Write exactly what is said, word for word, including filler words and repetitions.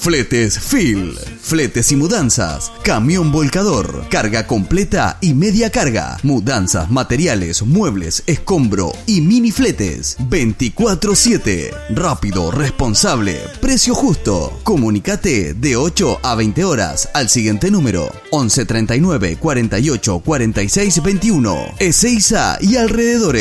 Fletes Phil. Fletes y mudanzas. Camión volcador. Carga completa y media carga. Mudanzas, materiales, muebles, escombro y mini fletes. veinticuatro siete. Rápido, responsable, precio justo. Comunícate de ocho a veinte horas al siguiente número: once treinta y nueve cuarenta y ocho cuarenta y seis veintiuno. Ezeiza y alrededores.